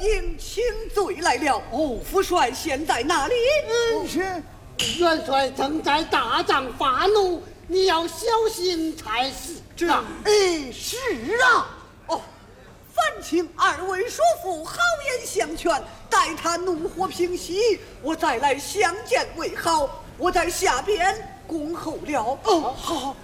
应请罪来了。 哦， 副帅现在哪里？ 是元帅正在大帐发怒，你要小心才是。 是啊。哦，烦请二位叔父好言相劝，待他怒火平息，我再来相见为好。我在下边恭候了。 哦，好。